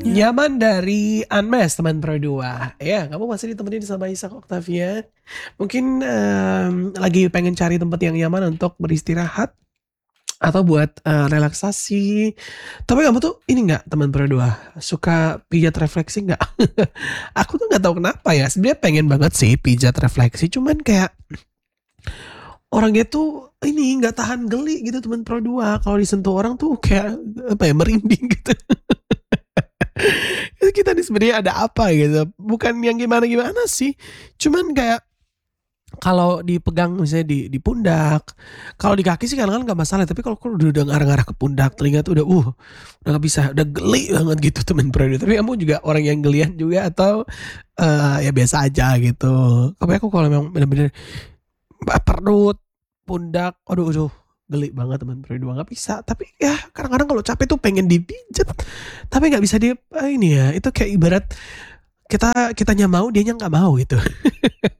Ya, Nyaman dari Unmesh teman Pro 2. Ya, kamu masih ditemenin sama Isak Octavia. Mungkin lagi pengen cari tempat yang nyaman untuk beristirahat atau buat relaksasi. Tapi kamu tuh ini nggak teman Pro 2 suka pijat refleksi nggak? Aku tuh nggak tahu kenapa ya. Sebenarnya pengen banget sih pijat refleksi. Cuman kayak orangnya tuh ini nggak tahan geli gitu teman Pro 2. Kalau disentuh orang tuh kayak apa ya merinding gitu. Kita nih sebenarnya ada apa gitu, bukan yang gimana gimana sih, cuman kayak kalau dipegang misalnya di pundak, kalau di kaki sih kadang-kadang nggak masalah, tapi kalau udah ngarah-ngarah ke pundak telinga tuh udah nggak bisa, udah geli banget gitu temen Prodi. Tapi kamu juga orang yang gelian juga atau ya biasa aja gitu? Tapi aku kalau memang bener-bener perut, pundak, aduh geli banget teman Prodi dua nggak bisa. Tapi ya kadang-kadang kalau capek tuh pengen dipijet, tapi nggak bisa ini ya, itu kayak ibarat kitanya mau dianya nggak mau gitu.